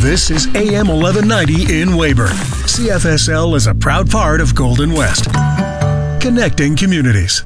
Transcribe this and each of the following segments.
This is AM 1190 in Weyburn. CFSL is a proud part of Golden West. Connecting communities.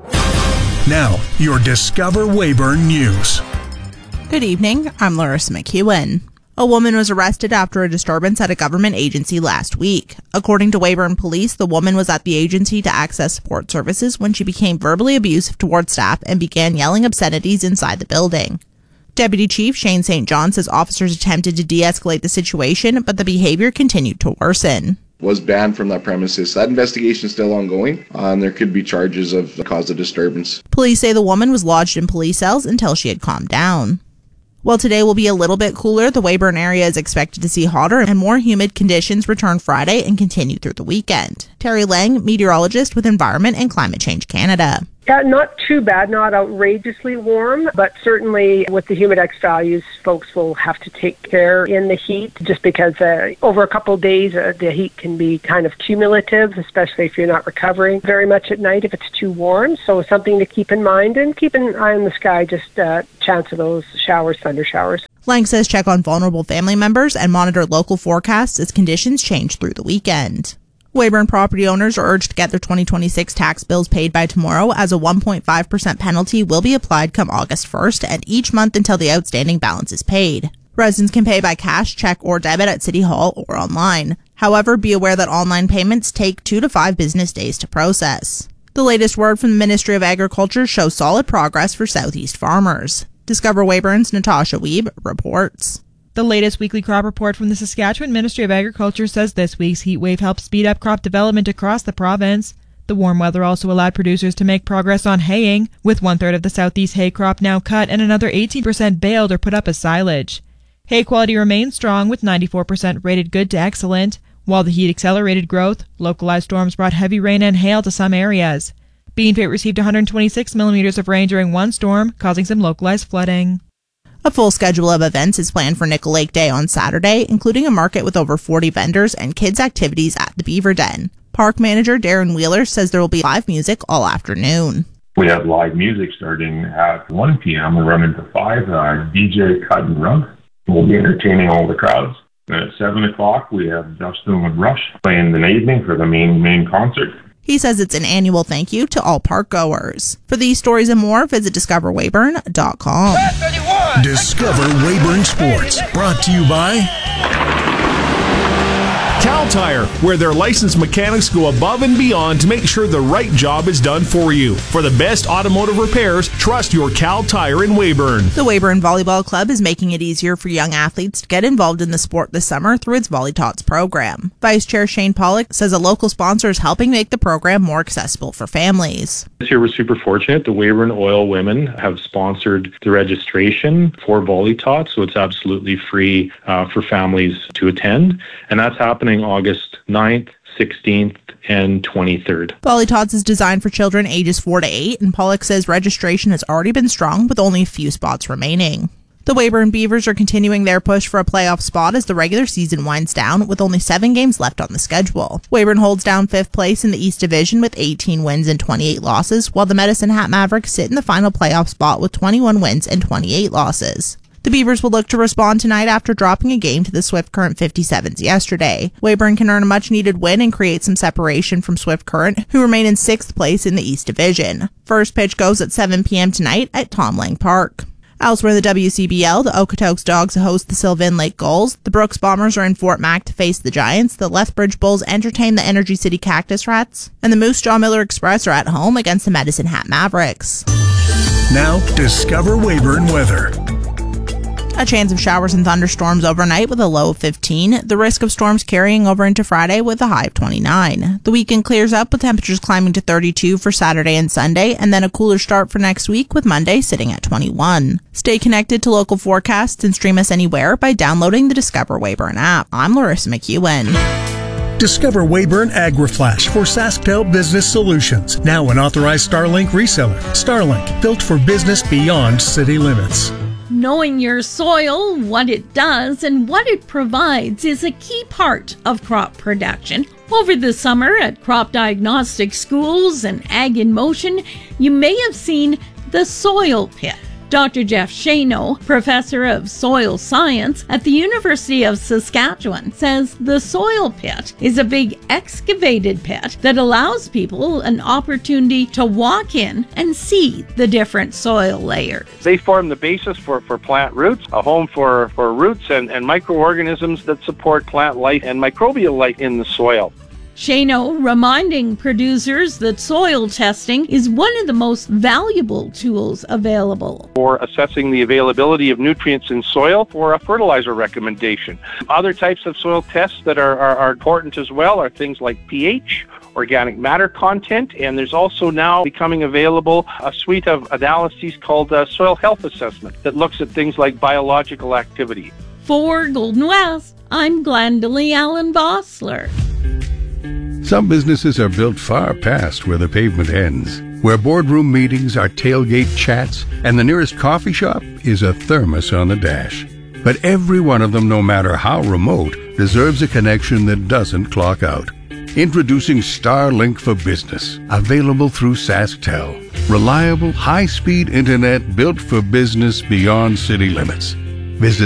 Now, your Discover Weyburn News. Good evening, I'm Larissa McEwen. A woman was arrested after a disturbance at a government agency last week. According to Weyburn Police, the woman was at the agency to access support services when she became verbally abusive towards staff and began yelling obscenities inside the building. Deputy Chief Shane St. John says officers attempted to de-escalate the situation, but the behavior continued to worsen. Was banned from that premises. That investigation is still ongoing, and there could be charges of the cause of disturbance. Police say the woman was lodged in police cells until she had calmed down. While today will be a little bit cooler, the Weyburn area is expected to see hotter and more humid conditions return Friday and continue through the weekend. Terry Lang, meteorologist with Environment and Climate Change Canada. Yeah, not too bad, not outrageously warm, but certainly with the humidex values, folks will have to take care in the heat just because over a couple of days, the heat can be kind of cumulative, especially if you're not recovering very much at night if it's too warm. So something to keep in mind, and keep an eye on the sky, just chance of those showers, thunder showers. Lang says check on vulnerable family members and monitor local forecasts as conditions change through the weekend. Weyburn property owners are urged to get their 2026 tax bills paid by tomorrow, as a 1.5% penalty will be applied come August 1st and each month until the outstanding balance is paid. Residents can pay by cash, check, or debit at City Hall or online. However, be aware that online payments take 2 to 5 business days to process. The latest word from the Ministry of Agriculture shows solid progress for Southeast farmers. Discover Weyburn's Natasha Wiebe reports. The latest weekly crop report from the Saskatchewan Ministry of Agriculture says this week's heat wave helped speed up crop development across the province. The warm weather also allowed producers to make progress on haying, with 1/3 of the southeast hay crop now cut and another 18% baled or put up as silage. Hay quality remains strong, with 94% rated good to excellent. While the heat accelerated growth, localized storms brought heavy rain and hail to some areas. Beanfit received 126 millimeters of rain during one storm, causing some localized flooding. A full schedule of events is planned for Nickel Lake Day on Saturday, including a market with over 40 vendors and kids' activities at the Beaver Den. Park manager Darren Wheeler says there will be live music all afternoon. We have live music starting at 1 p.m. and run into 5. DJ Cut and Rug. We'll be entertaining all the crowds. And at 7 o'clock, we have Dustin and Rush playing in the evening for the main concert. He says it's an annual thank you to all park goers. For these stories and more, visit discoverweyburn.com. Discover Weyburn Sports, brought to you by Cal Tire, where their licensed mechanics go above and beyond to make sure the right job is done for you. For the best automotive repairs, trust your Cal Tire in Weyburn. The Weyburn Volleyball Club is making it easier for young athletes to get involved in the sport this summer through its Volley Tots program. Vice Chair Shane Pollock says a local sponsor is helping make the program more accessible for families. This year we're super fortunate. The Weyburn Oil Women have sponsored the registration for Volley Tots, so it's absolutely free for families to attend, and that's happening August 9th, 16th, and 23rd. Volley Tots is designed for children ages 4 to 8, and Pollock says registration has already been strong with only a few spots remaining. The Weyburn Beavers are continuing their push for a playoff spot as the regular season winds down, with only 7 games left on the schedule. Weyburn holds down 5th place in the East Division with 18 wins and 28 losses, while the Medicine Hat Mavericks sit in the final playoff spot with 21 wins and 28 losses. The Beavers will look to respond tonight after dropping a game to the Swift Current 57s yesterday. Weyburn can earn a much-needed win and create some separation from Swift Current, who remain in 6th place in the East Division. First pitch goes at 7 p.m. tonight at Tom Lang Park. Elsewhere in the WCBL, the Okotoks Dogs host the Sylvan Lake Gulls, the Brooks Bombers are in Fort Mac to face the Giants, the Lethbridge Bulls entertain the Energy City Cactus Rats, and the Moose Jaw Miller Express are at home against the Medicine Hat Mavericks. Now, Discover Weyburn weather. A chance of showers and thunderstorms overnight with a low of 15. The risk of storms carrying over into Friday with a high of 29. The weekend clears up with temperatures climbing to 32 for Saturday and Sunday, and then a cooler start for next week with Monday sitting at 21. Stay connected to local forecasts and stream us anywhere by downloading the Discover Weyburn app. I'm Larissa McEwen. Discover Weyburn AgriFlash for SaskTel Business Solutions. Now an authorized Starlink reseller. Starlink, built for business beyond city limits. Knowing your soil, what it does, and what it provides is a key part of crop production. Over the summer at crop diagnostic schools and Ag in Motion, you may have seen the soil pit. Dr. Jeff Shano, professor of soil science at the University of Saskatchewan, says the soil pit is a big excavated pit that allows people an opportunity to walk in and see the different soil layers. They form the basis for plant roots, a home for roots and microorganisms that support plant life and microbial life in the soil. Shano reminding producers that soil testing is one of the most valuable tools available for assessing the availability of nutrients in soil for a fertilizer recommendation. Other types of soil tests that are important as well are things like pH, organic matter content, and there's also now becoming available a suite of analyses called soil health assessment that looks at things like biological activity. For Golden West, I'm Glendalee Allen Bossler. Some businesses are built far past where the pavement ends, where boardroom meetings are tailgate chats, and the nearest coffee shop is a thermos on the dash. But every one of them, no matter how remote, deserves a connection that doesn't clock out. Introducing Starlink for Business, available through SaskTel. Reliable, high-speed internet built for business beyond city limits. Visit